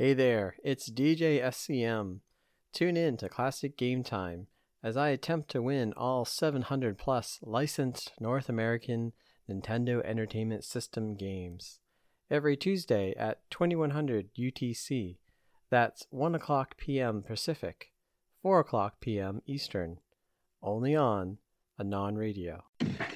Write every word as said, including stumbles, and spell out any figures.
Hey there, it's D J S C M. Tune in to Classic Game Time as I attempt to win all seven hundred plus licensed North American Nintendo Entertainment System games. Every Tuesday at twenty-one hundred U T C. That's one o'clock p m Pacific, four o'clock p m Eastern. Only on Anon Radio.